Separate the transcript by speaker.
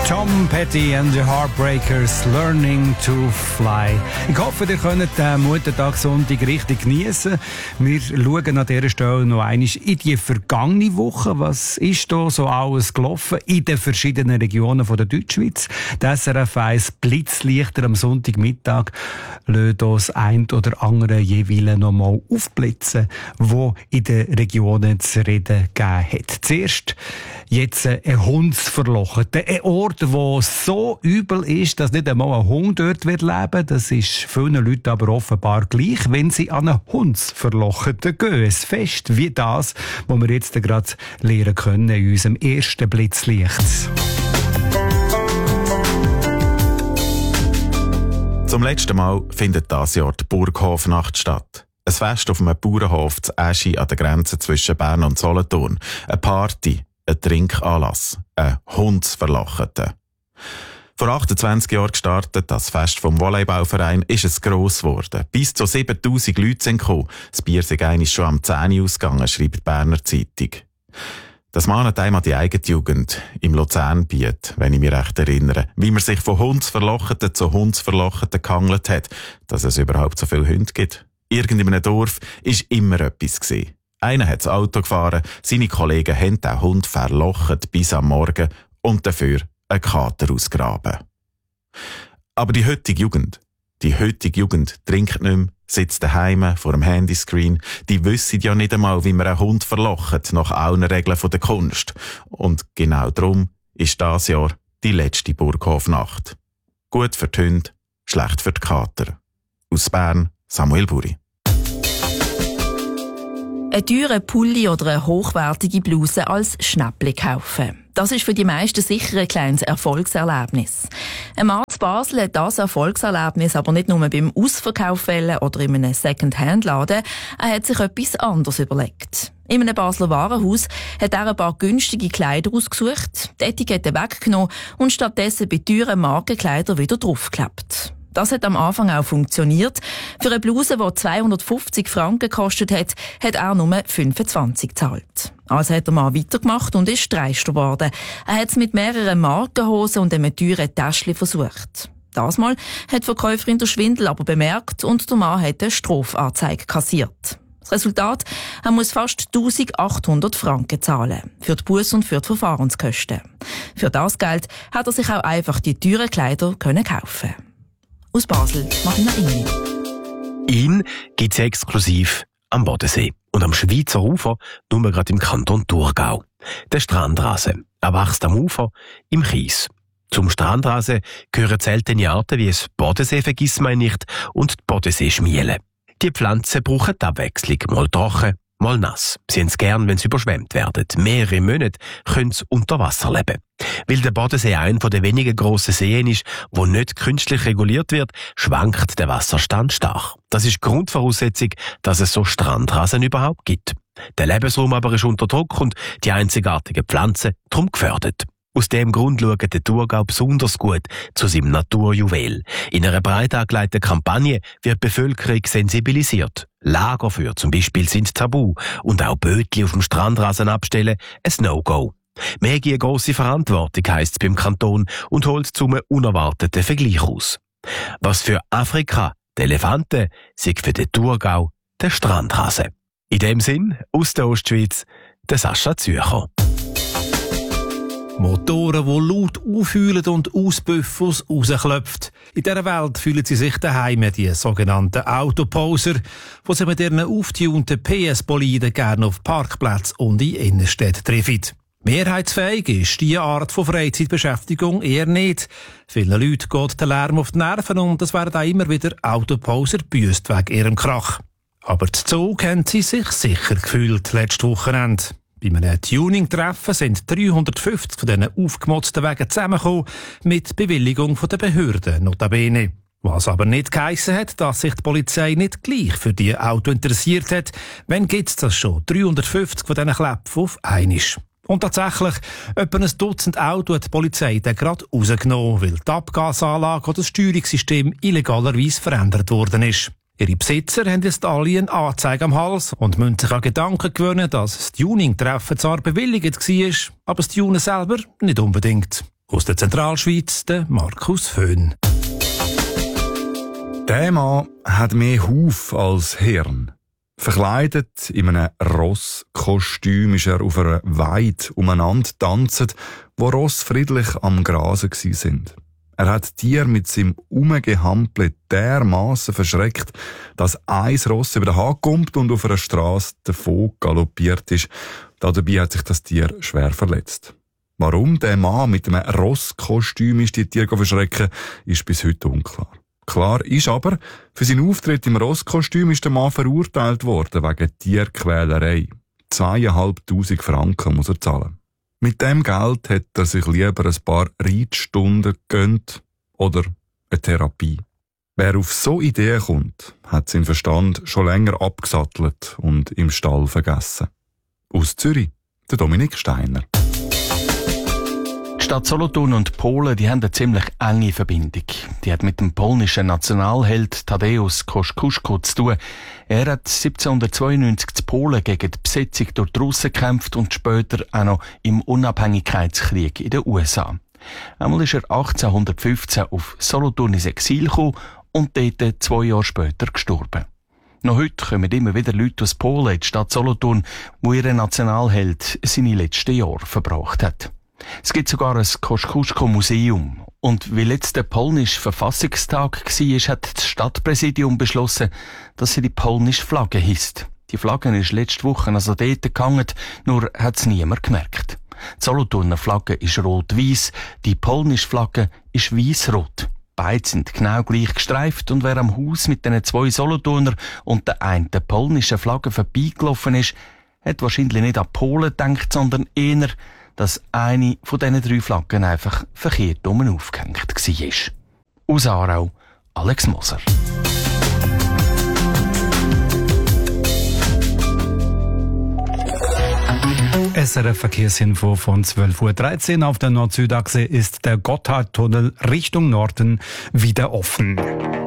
Speaker 1: Tom Petty and the Heartbreakers, Learning to Fly. Ich hoffe, ihr könnt den Muttertagssonntag richtig geniessen. Wir schauen an dieser Stelle noch einmal in die vergangene Woche. Was ist da so alles gelaufen in den verschiedenen Regionen der Deutschschweiz? Das SRF 1 Blitzlichter am Sonntagmittag lässt das ein oder andere jeweils noch mal aufblitzen, wo in den Regionen zu reden gegeben hat. Zuerst jetzt ein Hundsverlochen. Ein Ort, wo so übel ist, dass nicht einmal ein Hund dort leben wird. Das ist vielen Leuten aber offenbar gleich, wenn sie an einen Hundsverlochenen gehen. Ein Fest wie das, das wir jetzt gerade lernen können in unserem ersten Blitzlicht.
Speaker 2: Zum letzten Mal findet dieses Jahr die Burghofnacht statt. Ein Fest auf einem Bauernhof zu Eschi an der Grenze zwischen Bern und Solothurn. Eine Party, ein Trinkanlass, ein Hundsverlochenen. Vor 28 Jahren gestartet, das Fest vom Volleyballverein, ist es gross geworden. Bis zu 7000 Leute sind gekommen. Das Bier sei einmal schon am 10 Uhr ausgegangen, schreibt die Berner Zeitung. Das mahnt einmal die eigene Jugend im Luzernbiet, wenn ich mich recht erinnere, wie man sich von Hundsverlochenen zu Hundsverlochenen gehangelt hat, dass es überhaupt so viele Hunde gibt. Irgend in einem Dorf war immer etwas gewesen. Einer hat das Auto gefahren, seine Kollegen haben den Hund verlocht bis am Morgen und dafür einen Kater ausgraben. Aber die heutige Jugend trinkt nicht mehr, sitzt daheim vor dem Handyscreen. Die wissen ja nicht einmal, wie man einen Hund verlocht, nach allen Regeln der Kunst. Und genau darum ist dieses Jahr die letzte Burghofnacht. Gut für die Hunde, schlecht für die Kater. Aus Bern, Samuel Buri.
Speaker 3: Einen teuren Pulli oder eine hochwertige Bluse als Schnäppli kaufen. Das ist für die meisten sicher ein kleines Erfolgserlebnis. Ein Mann in Basel hat das Erfolgserlebnis aber nicht nur beim Ausverkauf oder in einem Second-Hand-Laden. Er hat sich etwas anderes überlegt. In einem Basler Warenhaus hat er ein paar günstige Kleider ausgesucht, die Etikette weggenommen und stattdessen bei teuren Markenkleidern wieder draufgeklebt. Das hat am Anfang auch funktioniert. Für eine Bluse, die 250 Franken gekostet hat er nur 25 gezahlt. Also hat der Mann weitergemacht und ist dreister geworden. Er hat es mit mehreren Markenhosen und einem teuren Täschchen versucht. Das Mal hat die Verkäuferin den Schwindel aber bemerkt und der Mann hat eine Strafanzeige kassiert. Das Resultat, er muss fast 1800 Franken zahlen. Für die Busse und für die Verfahrenskosten. Für das Geld hat er sich auch einfach die teuren Kleider kaufen. Aus Basel, Marina Inni.
Speaker 4: Ihn gibt's exklusiv am Bodensee und am Schweizer Ufer, nur gerade im Kanton Thurgau. Der Strandrasen. Er wächst am Ufer im Kies. Zum Strandrasen gehören seltene Arten wie das Bodensee-Vergissmeinnicht und die Bodensee-Schmiele. Die Pflanzen brauchen die Abwechslung, mal trocken, mal nass. Sie haben es gern, wenn sie überschwemmt werden. Mehrere Monate können sie unter Wasser leben. Weil der Bodensee einer der wenigen grossen Seen ist, wo nicht künstlich reguliert wird, schwankt der Wasserstand stark. Das ist die Grundvoraussetzung, dass es so Strandrasen überhaupt gibt. Der Lebensraum aber ist unter Druck und die einzigartigen Pflanzen darum gefördert. Aus dem Grund schaut der Thurgau besonders gut zu seinem Naturjuwel. In einer breit angelegten Kampagne wird die Bevölkerung sensibilisiert. Lagerfeuer zum Beispiel sind tabu und auch Bötli auf dem Strandrasen abstellen ein No-Go. Mehr eine grosse Verantwortung heisst es beim Kanton und holt zum unerwarteten Vergleich aus. Was für Afrika die Elefanten, sei für den Thurgau der Strandrasen. In dem Sinn, aus der Ostschweiz, der Sascha Zürcher.
Speaker 1: Motoren, die laut aufheulen und Auspuffs rausklopfen. In dieser Welt fühlen sie sich daheim, die sogenannten Autoposer, die sich mit ihren auftunten PS-Boliden gerne auf Parkplätzen und in Innenstädten treffen. Mehrheitsfähig ist diese Art von Freizeitbeschäftigung eher nicht. Vielen Leuten geht der Lärm auf die Nerven und es werden auch immer wieder Autoposer gebüsst wegen ihrem Krach. Aber zu Zug haben sie sich sicher gefühlt letztes Wochenende. Bei einem Tuning-Treffen sind 350 von diesen aufgemotzten Wegen zusammengekommen, mit Bewilligung der Behörden, notabene. Was aber nicht geheissen hat, dass sich die Polizei nicht gleich für die Auto interessiert hat, wenn gibt's das schon 350 von diesen Kläpfen auf einmal. Und tatsächlich, etwa ein Dutzend Autos hat die Polizei dann gerade rausgenommen, weil die Abgasanlage oder das Steuerungssystem illegalerweise verändert worden ist. Ihre Besitzer haben jetzt alle eine Anzeige am Hals und müssen sich an Gedanken gewöhnen, dass das Tuning-Treffen zwar bewilligt war, aber das Tunen selber nicht unbedingt. Aus der Zentralschweiz, der Markus Föhn.
Speaker 5: Der Mann hat mehr Huf als Hirn. Verkleidet in einem Rosskostüm ist er auf einer Weide umeinander tanzt, wo Ross friedlich am Grasen sind. Er hat Tier mit seinem Umgehampel dermassen verschreckt, dass ein Ross über den Hag kommt und auf einer Strasse davon galoppiert ist. Dabei hat sich das Tier schwer verletzt. Warum der Mann mit einem Rosskostüm ist die Tiere verschrecken, ist bis heute unklar. Klar ist aber, für seinen Auftritt im Rosskostüm ist der Mann verurteilt worden wegen Tierquälerei. 2'500 Franken muss er zahlen. Mit dem Geld hätte er sich lieber ein paar Reitstunden gegönnt oder eine Therapie. Wer auf so Ideen kommt, hat seinen Verstand schon länger abgesattelt und im Stall vergessen. Aus Zürich, der Dominik Steiner.
Speaker 6: Die Stadt Solothurn und Polen, die haben eine ziemlich enge Verbindung. Die hat mit dem polnischen Nationalheld Tadeusz Kościuszko zu tun. Er hat 1792 in Polen gegen die Besetzung durch die Russen gekämpft und später auch noch im Unabhängigkeitskrieg in den USA. Einmal ist er 1815 auf Solothurn ins Exil gekommen und dort 2 Jahre später gestorben. Noch heute kommen immer wieder Leute aus Polen in die Stadt Solothurn, wo ihr Nationalheld seine letzten Jahre verbracht hat. Es gibt sogar ein Kościuszko-Museum. Und weil jetzt der polnische Verfassungstag war, hat das Stadtpräsidium beschlossen, dass sie die polnische Flagge hisst. Die Flagge ist letzte Woche also dort gehangen, nur hat es niemand gemerkt. Die Solothurner Flagge ist rot-weiss, die polnische Flagge ist weiss-rot. Beide sind genau gleich gestreift und wer am Haus mit den 2 Solothurner und der einen polnischen Flagge vorbeigelaufen ist, hat wahrscheinlich nicht an Polen gedacht, sondern eher, dass eine von diesen 3 Flaggen einfach verkehrt aufgehängt war. Aus Aarau, Alex Moser.
Speaker 7: SRF-Verkehrsinfo von 12:13 Uhr. Auf der Nord-Süd-Achse ist der Gotthardtunnel Richtung Norden wieder offen.